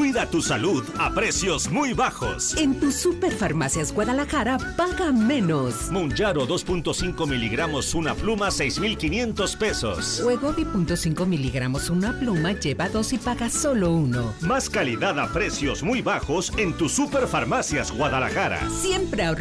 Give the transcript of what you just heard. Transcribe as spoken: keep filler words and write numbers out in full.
Cuida tu salud a precios muy bajos. En tu Superfarmacias Guadalajara, paga menos. Monjaro dos punto cinco miligramos una pluma, seis mil quinientos pesos. Wegovy punto cinco miligramos una pluma, lleva dos y paga solo uno. Más calidad a precios muy bajos en tu Superfarmacias Guadalajara. Siempre ahorra.